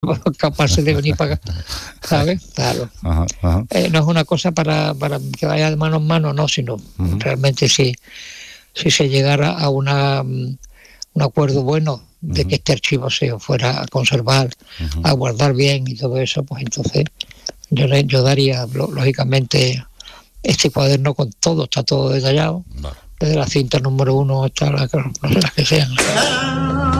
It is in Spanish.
capaces de venir para acá, ¿sabes? Claro. Ajá, ajá. No es una cosa para que vaya de mano en mano, no, sino realmente si se llegara a un acuerdo bueno de que este archivo se fuera a conservar, a guardar bien y todo eso, pues entonces yo daría, lógicamente, este cuaderno con todo, está todo detallado, Vale. desde la cinta número 1 hasta las que sean.